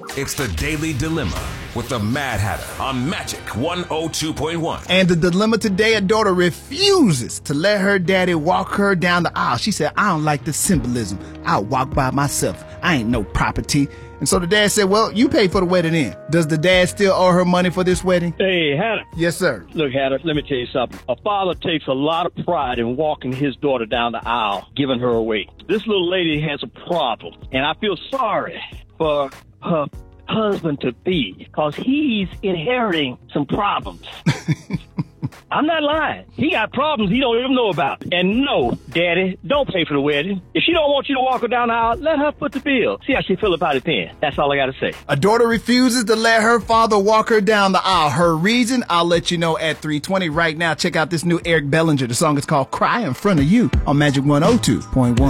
It's the Daily Dilemma with the Mad Hatter on Magic 102.1. And the dilemma today, a daughter refuses to let her daddy walk her down the aisle. She said, I don't like the symbolism. I'll walk by myself. I ain't no property. And so the dad said, well, you pay for the wedding in. Does the dad still owe her money for this wedding? Hey, Hatter. Yes, sir. Look, Hatter, let me tell you something. A father takes a lot of pride in walking his daughter down the aisle, giving her away. This little lady has a problem, and I feel sorry for her husband-to-be because he's inheriting some problems. I'm not lying. He got problems he don't even know about. And no, Daddy, don't pay for the wedding. If she don't want you to walk her down the aisle, let her foot the bill. See how she feel about it then. That's all I got to say. A daughter refuses to let her father walk her down the aisle. Her reason, I'll let you know at 3:20. Right now, check out this new Eric Bellinger. The song is called Cry in Front of You on Magic 102.1.